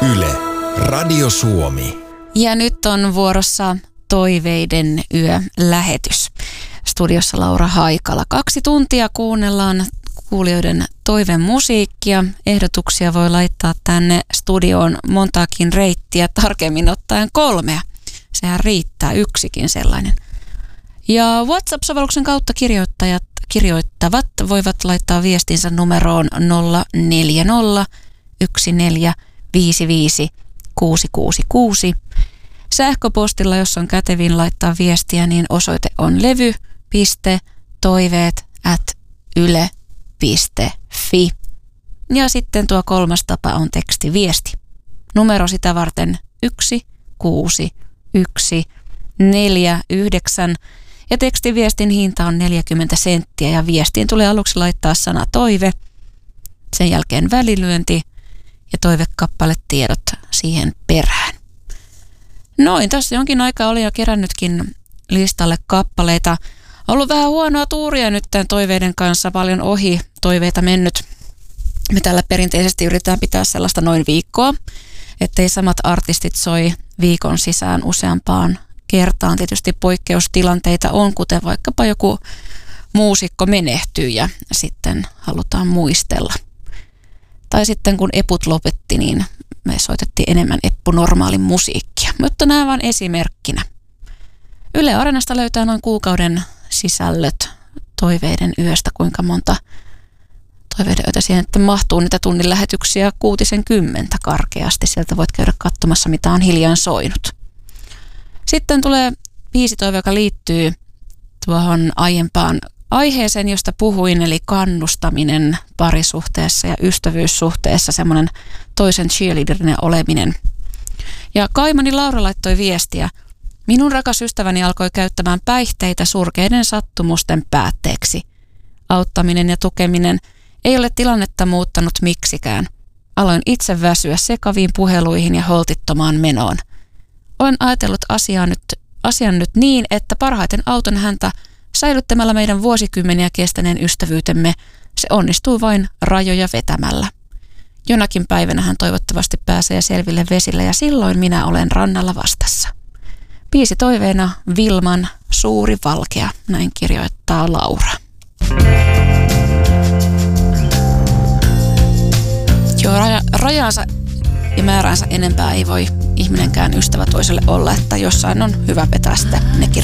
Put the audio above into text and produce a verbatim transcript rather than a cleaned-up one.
Yle, Radio Suomi. Ja nyt on vuorossa Toiveiden yö-lähetys. Studiossa Laura Haikala. Kaksi tuntia kuunnellaan kuulijoiden toivemusiikkia. Ehdotuksia voi laittaa tänne studioon montaakin reittiä, tarkemmin ottaen kolmea. Sehän riittää, yksikin sellainen. Ja WhatsApp-sovelluksen kautta kirjoittajat, kirjoittavat voivat laittaa viestinsä numeroon nolla neljä nolla yksi neljä viisi viisi kuusi kuusi kuusi. Sähköpostilla, jos on kätevin laittaa viestiä, niin osoite on levy piste toiveet at yle piste fi. Ja sitten tuo kolmas tapa on tekstiviesti. Numero sitä varten yksi kuusi yksi neljä yhdeksän. Ja tekstiviestin hinta on neljäkymmentä senttiä ja viestiin tulee aluksi laittaa sana toive, sen jälkeen välilyönti ja toivekappaletiedot siihen perään. Noin, tässä jonkin aikaa oli jo kerännytkin listalle kappaleita. Ollut vähän huonoa tuuria nyt tämän toiveiden kanssa, paljon ohi toiveita mennyt. Me täällä perinteisesti yritetään pitää sellaista noin viikkoa, ettei samat artistit soi viikon sisään useampaan kertaan. Tietysti poikkeustilanteita on, kuten vaikkapa joku muusikko menehtyy ja sitten halutaan muistella. Tai sitten kun Eput lopetti, niin me soitettiin enemmän Eppu normaalin musiikkia. Mutta nämä vain esimerkkinä. Yle Areenasta löytää noin kuukauden sisällöt Toiveiden yöstä, kuinka monta Toiveiden yötä siihen, että mahtuu niitä tunnin lähetyksiä kuutisen kymmentä karkeasti. Sieltä voit käydä katsomassa, mitä on hiljaan soinut. Sitten tulee biisi toive, joka liittyy tuohon aiempaan aiheeseen, josta puhuin, eli kannustaminen parisuhteessa ja ystävyyssuhteessa, semmoinen toisen cheerleaderinen oleminen. Ja Kaimani Laura laittoi viestiä. Minun rakas ystäväni alkoi käyttämään päihteitä surkeiden sattumusten päätteeksi. Auttaminen ja tukeminen ei ole tilannetta muuttanut miksikään. Aloin itse väsyä sekaviin puheluihin ja holtittomaan menoon. Olen ajatellut asiaa nyt, asian nyt niin, että parhaiten auton häntä säilyttämällä meidän vuosikymmeniä kestäneen ystävyytemme. Se onnistuu vain rajoja vetämällä. Jonakin päivänä hän toivottavasti pääsee selville vesille ja silloin minä olen rannalla vastassa. Biisi toiveena Vilman Suuri valkea, näin kirjoittaa Laura. Joo, raja, rajansa ja määräänsä enempää ei voi ihminenkään ystävä toiselle olla, että jossain on hyvä vetää sitä nekin